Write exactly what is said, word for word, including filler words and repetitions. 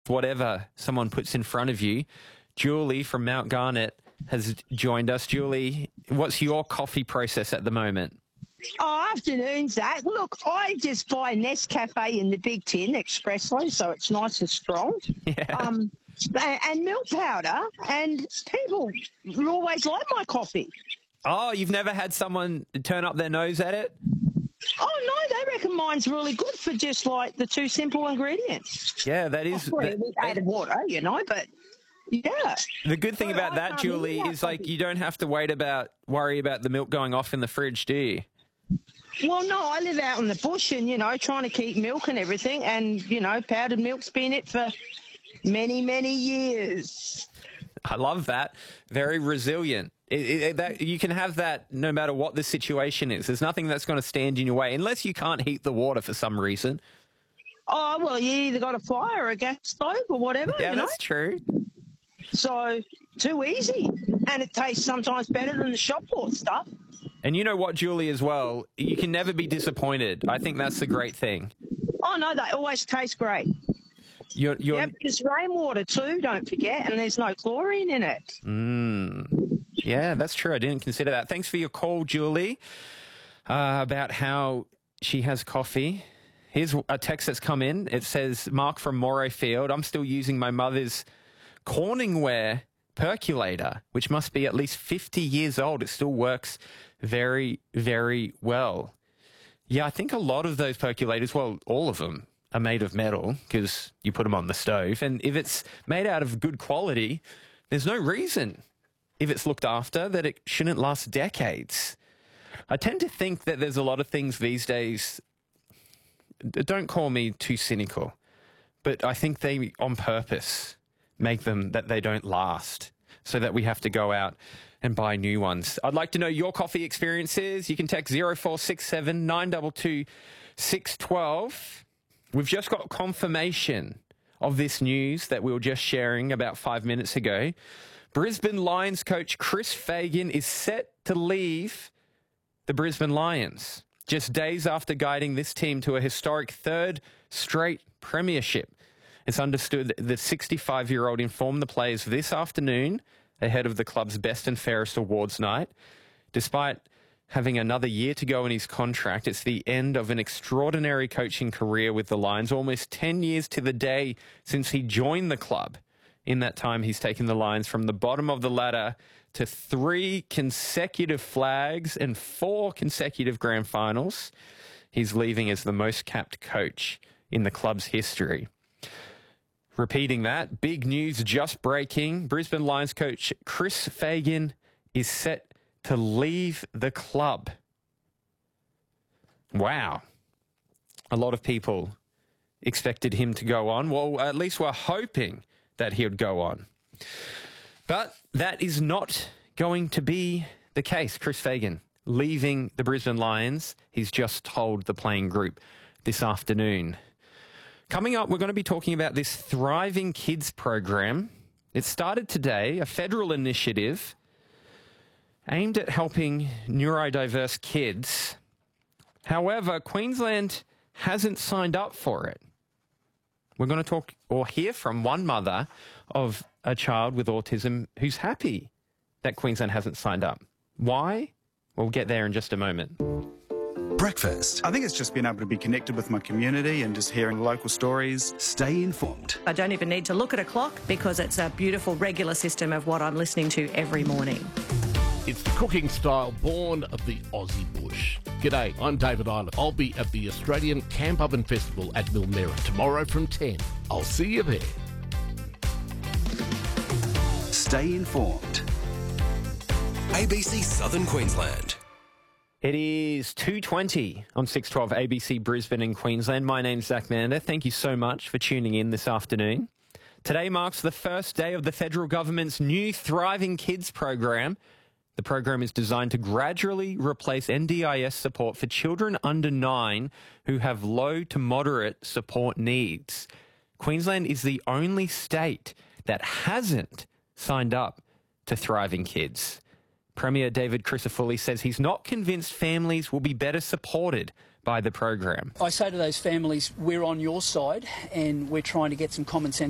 whatever someone puts in front of you. Julie from Mount Garnet has joined us. Julie, what's your coffee process at the moment? Oh, afternoon, Zach. Look, I just buy Nescafe in the big tin expressly, so it's nice and strong. Yeah. Um, and milk powder, and people always like my coffee. Oh, you've never had someone turn up their nose at it? Oh, no, they reckon mine's really good for just, like, the two simple ingredients. Yeah, that is... Well, that, with added water, you know, but... Yeah. The good thing about I that, can't Julie, eat that is like coffee. you don't have to wait about worry about the milk going off in the fridge, do you? Well, no, I live out in the bush and, you know, trying to keep milk and everything, and, you know, powdered milk's been it for many, many years. I love that. Very resilient. It, it, that, you can have that no matter what the situation is. There's nothing that's going to stand in your way, unless you can't heat the water for some reason. Oh, well, you either got a fire or a gas stove or whatever, Yeah, you know. that's true. So, too easy. And it tastes sometimes better than the shop bought stuff. And you know what, Julie, as well, you can never be disappointed. I think that's the great thing. Oh, no, they always taste great. You're, you're... Yep, it's rainwater too, don't forget, and there's no chlorine in it. Mm. Yeah, that's true. I didn't consider that. Thanks for your call, Julie, uh, about how she has coffee. Here's a text that's come in. It says, Mark from Morayfield, I'm still using my mother's Corningware percolator, which must be at least fifty years old. It still works very, very well. Yeah, I think a lot of those percolators, well, all of them, are made of metal because you put them on the stove. And if it's made out of good quality, there's no reason, if it's looked after, that it shouldn't last decades. I tend to think that there's a lot of things these days, don't call me too cynical, but I think they, on purpose, make them that they don't last so that we have to go out and buy new ones. I'd like to know your coffee experiences. You can text zero four six seven nine two two six one two. We've just got confirmation of this news that we were just sharing about five minutes ago. Brisbane Lions coach Chris Fagan is set to leave the Brisbane Lions just days after guiding this team to a historic third straight premiership. It's understood that the sixty-five-year-old informed the players this afternoon ahead of the club's Best and Fairest Awards night. Despite having another year to go in his contract, it's the end of an extraordinary coaching career with the Lions, almost ten years to the day since he joined the club. In that time, he's taken the Lions from the bottom of the ladder to three consecutive flags and four consecutive grand finals. He's leaving as the most capped coach in the club's history. Repeating that, big news just breaking. Brisbane Lions coach Chris Fagan is set to leave the club. Wow. A lot of people expected him to go on. Well, at least we're hoping that he would go on. But that is not going to be the case. Chris Fagan leaving the Brisbane Lions. He's just told the playing group this afternoon. Coming up, we're going to be talking about this Thriving Kids program. It started today, a federal initiative aimed at helping neurodiverse kids. However, Queensland hasn't signed up for it. We're going to talk or hear from one mother of a child with autism who's happy that Queensland hasn't signed up. Why? We'll get there in just a moment. Breakfast. I think it's just been able to be connected with my community and just hearing local stories. Stay informed. I don't even need to look at a clock because it's a beautiful regular system of what I'm listening to every morning. It's the cooking style born of the Aussie bush. G'day, I'm David Island. I'll be at the Australian Camp Oven Festival at Millmerran tomorrow from ten. I'll see you there. Stay informed. A B C Southern Queensland. It is two twenty on six twelve A B C Brisbane in Queensland. My name's Zach Mander. Thank you so much for tuning in this afternoon. Today marks the first day of the federal government's new Thriving Kids program. The program is designed to gradually replace N D I S support for children under nine who have low to moderate support needs. Queensland is the only state that hasn't signed up to Thriving Kids. Premier David Crisafulli says he's not convinced families will be better supported by the program. I say to those families, we're on your side and we're trying to get some common sense